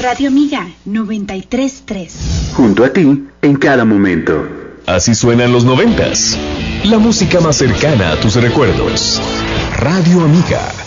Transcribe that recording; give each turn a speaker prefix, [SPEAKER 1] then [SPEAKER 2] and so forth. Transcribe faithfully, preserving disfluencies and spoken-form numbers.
[SPEAKER 1] Radio Amiga noventa y tres punto tres.
[SPEAKER 2] Junto a ti en cada momento.
[SPEAKER 3] Así suenan los noventas. La música más cercana a tus recuerdos. Radio Amiga.